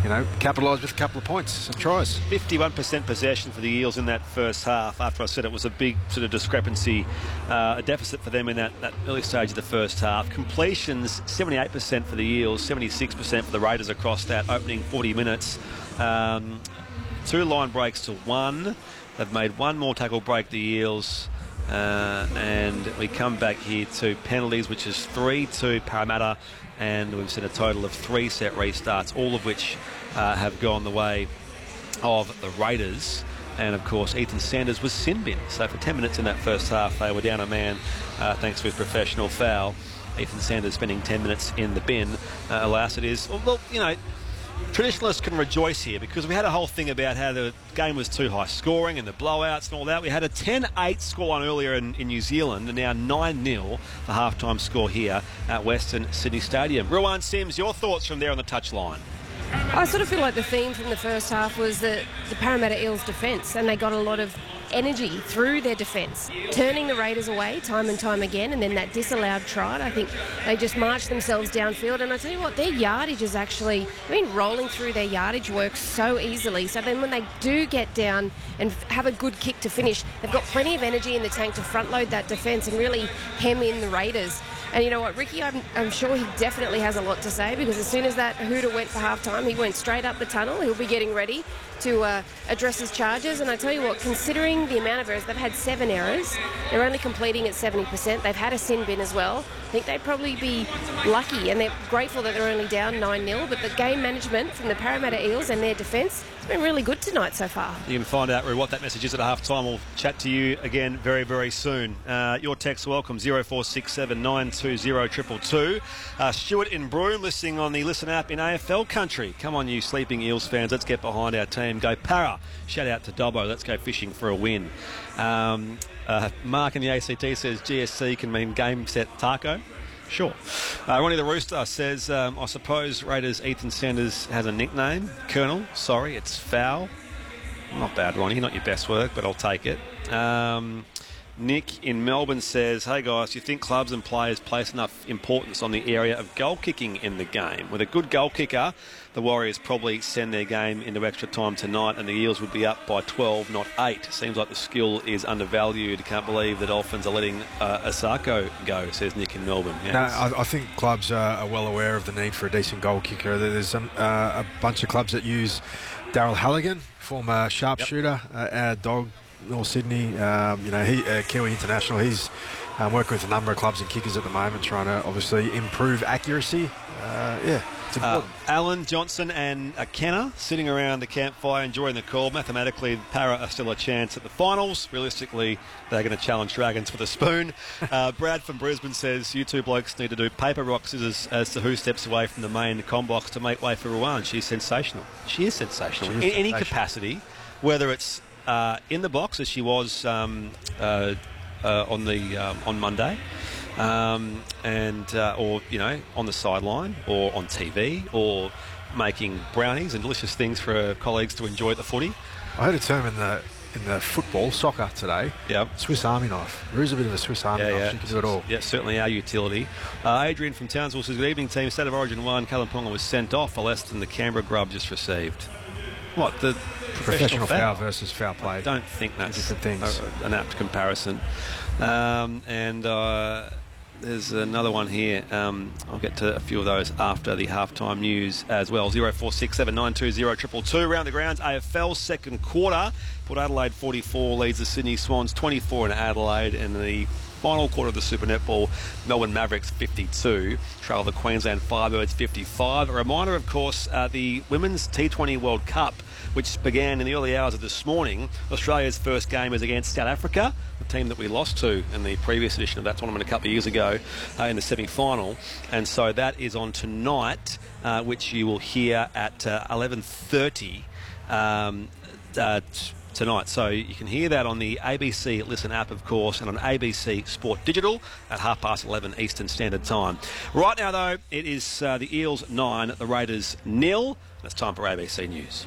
capitalise with a couple of points, some tries. 51% possession for the Eels in that first half, after I said it was a big sort of discrepancy, a deficit for them in that early stage of the first half. Completions, 78% for the Eels, 76% for the Raiders across that opening 40 minutes. 2 line breaks to 1. They've made 1 more tackle break, the Eels. And we come back here to penalties, which is 3-2 Parramatta, and we've seen a total of 3 set restarts, all of which have gone the way of the Raiders. And of course Ethan Sanders was sin bin, so for 10 minutes in that first half they were down a man thanks to his professional foul. Ethan Sanders spending 10 minutes in the bin. Alas, it is, well, traditionalists can rejoice here because we had a whole thing about how the game was too high scoring and the blowouts and all that. We had a 10-8 scoreline earlier in New Zealand, and now 9-0 the halftime score here at Western Sydney Stadium. Ruan Sims, your thoughts from there on the touchline? I sort of feel like the theme from the first half was the Parramatta Eels defence, and they got a lot of energy through their defence, turning the Raiders away time and time again, and then that disallowed try. I think they just marched themselves downfield, and I tell you what, their yardage is actually, rolling through their yardage works so easily. So then when they do get down and have a good kick to finish, they've got plenty of energy in the tank to front load that defence and really hem in the Raiders. And you know what, Ricky, I'm sure he definitely has a lot to say, because as soon as that hooter went for half-time, he went straight up the tunnel. He'll be getting ready to address his charges. And I tell you what, considering the amount of errors, they've had 7 errors. They're only completing at 70%. They've had a sin bin as well. I think they'd probably be lucky, and they're grateful that they're only down 9-0. But the game management from the Parramatta Eels and their defence has been really good tonight so far. You can find out, Roo, what that message is at half-time. We'll chat to you again very, very soon. Your text welcome, 0467 920 222. Stuart in Broome, listening on the Listen app in AFL country. Come on, you sleeping Eels fans. Let's get behind our team. Go Para. Shout out to Dobbo. Let's go fishing for a win. Mark in the ACT says GSC can mean game set taco. Sure. Ronnie the Rooster says, I suppose Raiders Ethan Sanders has a nickname. Colonel. Sorry, it's foul. Not bad, Ronnie. Not your best work, but I'll take it. Nick in Melbourne says, hey guys, do you think clubs and players place enough importance on the area of goal kicking in the game? With a good goal kicker, the Warriors probably send their game into extra time tonight, and the Eels would be up by 12, not 8. Seems like the skill is undervalued. Can't believe the Dolphins are letting Asako go, says Nick in Melbourne. Yes. No, I think clubs are well aware of the need for a decent goal kicker. There's a bunch of clubs that use Daryl Halligan, former sharpshooter, our dog, North Sydney, Kiwi International. He's working with a number of clubs and kickers at the moment, trying to obviously improve accuracy. It's important. Alan Johnson and Kenner sitting around the campfire enjoying the call. Mathematically, Para are still a chance at the finals. Realistically, they're going to challenge Dragons for the spoon. Brad from Brisbane says, you two blokes need to do paper, rock, scissors as to who steps away from the main com box to make way for Ruan. She's sensational. She is sensational. In any capacity, whether it's in the box, as she was on Monday, or on the sideline, or on TV, or making brownies and delicious things for her colleagues to enjoy at the footy. I heard a term in the football, soccer today. Yeah, Swiss Army knife. Rue's a bit of a Swiss Army knife. Yeah. She can do it all. Yeah, certainly our utility. Adrian from Townsville says, good evening team. State of Origin 1, Callum Ponga was sent off for less than the Canberra grub just received. What, the professional foul versus foul play? I don't think that's different things. An apt comparison. There's another one here. I'll get to a few of those after the halftime news as well. 0467 920 222. Round the grounds, AFL second quarter. Port Adelaide 44 leads the Sydney Swans 24 in Adelaide, and the final quarter of the Super Netball, Melbourne Mavericks 52, trail the Queensland Firebirds 55. A reminder, of course, the Women's T20 World Cup, which began in the early hours of this morning. Australia's first game is against South Africa, the team that we lost to in the previous edition of that tournament a couple of years ago in the semi-final. And so that is on tonight, which you will hear at 11:30 tonight. So you can hear that on the ABC Listen app, of course, and on ABC Sport Digital at 11:30 Eastern Standard Time. Right now, though, it is the Eels 9, the Raiders 0. It's time for ABC News.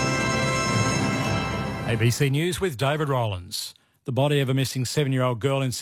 ABC News with David Rollins. The body of a missing 7-year-old girl in